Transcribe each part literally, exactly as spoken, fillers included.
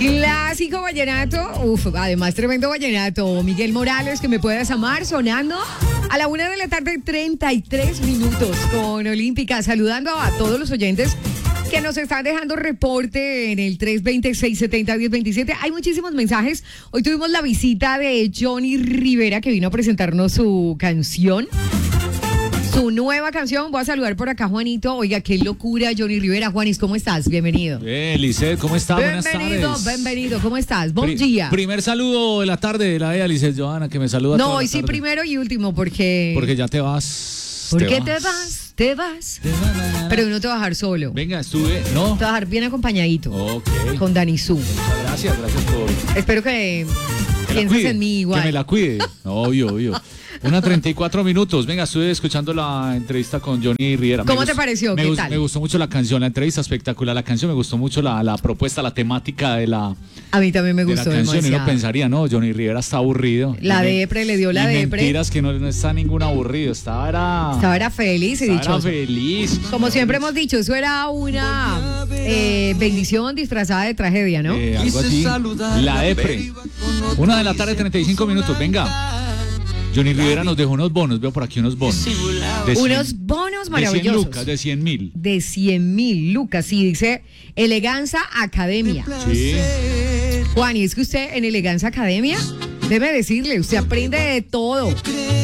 Clásico vallenato, uf, además tremendo vallenato. Miguel Morales, que me puedas amar, sonando a la una de la tarde, treinta y tres minutos con Olímpica, saludando a todos los oyentes que nos están dejando reporte en el tres dos cero, seis siete cero, uno cero dos siete. Hay muchísimos mensajes. Hoy tuvimos la visita de Johnny Rivera, que vino a presentarnos su canción. Su nueva canción. Voy a saludar por acá, Juanito. Oiga, qué locura, Johnny Rivera. Juanis, ¿cómo estás? Bienvenido. Bien, Lisset, ¿cómo estás? Buenas tardes. Bienvenido, bienvenido. ¿Cómo estás? Buen Pri- día. Primer saludo de la tarde de la ella, Lisset Johanna, que me saluda. No, toda la hoy sí tarde. primero y último, porque... Porque ya te vas. ¿Por qué te vas? Te vas. Pero no te vas a dejar solo. Venga, estuve. No. Te vas a dejar bien acompañadito. Ok. Con Dani Su. Muchas gracias, gracias por. Espero que que la pienses cuide, en mí igual. Que me la cuide. Obvio, obvio. Una treinta y cuatro minutos. Venga, estuve escuchando la entrevista con Johnny Rivera. ¿Cómo Me te gust- pareció? Me, ¿Qué gust- tal? me gustó mucho la canción, la entrevista espectacular. La canción me gustó mucho, la, la propuesta, la temática de la, A mí también me de la gustó canción. Y uno demasiado. pensaría, no, Johnny Rivera está aburrido. La Y me- depre, le dio la y depre. Mentiras que no, no está ningún aburrido. Estaba era, Estaba era feliz y estaba era dichoso. feliz. Como siempre hemos dicho, eso era una eh, bendición disfrazada de tragedia, ¿no? Eh, algo así. La depre. Una de la tarde, treinta y cinco minutos. Venga. Johnny Rivera nos dejó unos bonos. Veo por aquí unos bonos. De cien- Unos bonos De cien maravillosos. lucas, de cien mil. De cien mil lucas, sí, dice Eleganza Academia. Sí. Juan, y es que usted en Eleganza Academia, debe decirle, usted aprende de todo.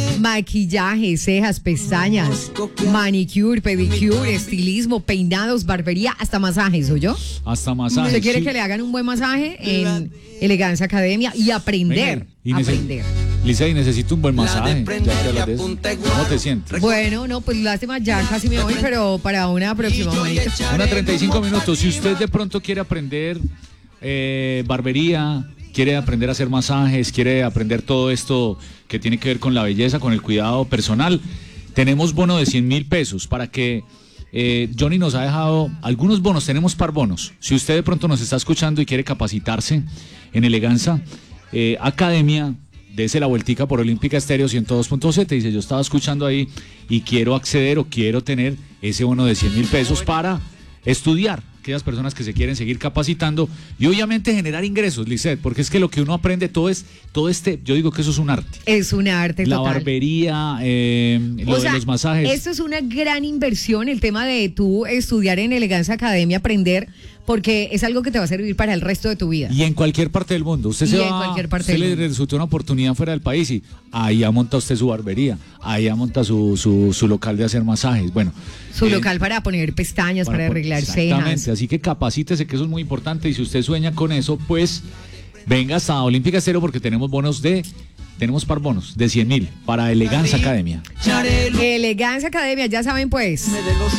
Maquillaje, cejas, pestañas, manicure, pedicure, estilismo, peinados, barbería, hasta masajes, ¿oyó? Hasta masaje. ¿Usted quiere sí. que le hagan un buen masaje en Eleganza Academia y aprender? Venga, y nece- aprender. Lisa, y necesito un buen masaje. Ya que hablas de eso. ¿Cómo te sientes? Bueno, no, pues lástima, ya casi me voy, pero para una próxima, Juanito. Una treinta y cinco minutos. Si usted de pronto quiere aprender eh, barbería, quiere aprender a hacer masajes, quiere aprender todo esto que tiene que ver con la belleza, con el cuidado personal, tenemos bono de cien mil pesos para que eh, Johnny nos ha dejado algunos bonos. Tenemos par bonos. Si usted de pronto nos está escuchando y quiere capacitarse en Eleganza eh, Academia, dese la vueltica por Olímpica Estéreo ciento dos punto siete. Dice, yo estaba escuchando ahí y quiero acceder o quiero tener ese bono de cien mil pesos para estudiar. Aquellas personas que se quieren seguir capacitando y obviamente generar ingresos, Lisset, porque es que lo que uno aprende todo es, todo este, yo digo que eso es un arte. Es un arte La total. barbería, eh, lo O sea, de los masajes. esto es una gran inversión, el tema de tú estudiar en Eleganza Academia, aprender, porque es algo que te va a servir para el resto de tu vida. Y en cualquier parte del mundo. Usted Y se en va, cualquier parte usted del le mundo. resultó una oportunidad fuera del país y ahí monta usted su barbería, ahí monta su, su, su local de hacer masajes. Bueno, Su eh, local para poner pestañas, para, pon- arreglar exactamente, cejas. así que capacítese, que eso es muy importante, y si usted sueña con eso, pues venga hasta Olímpica Estéreo porque tenemos bonos de, tenemos par bonos de cien mil para Eleganza Academia. Eleganza Academia, ya saben pues,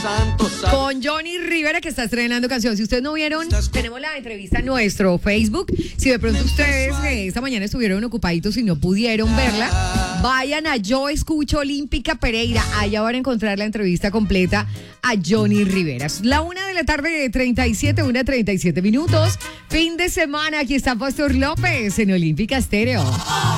con Johnny Rivera, que está estrenando canción. Si ustedes no vieron, tenemos la entrevista en nuestro Facebook. Si de pronto ustedes eh, esta mañana estuvieron ocupaditos y no pudieron verla, vayan a Yo Escucho Olímpica Pereira. Allá van a encontrar la entrevista completa a Johnny Rivera. Es la una de la tarde, treinta y siete, una treinta y siete minutos. Fin de semana, aquí está Pastor López en Olímpica Estéreo.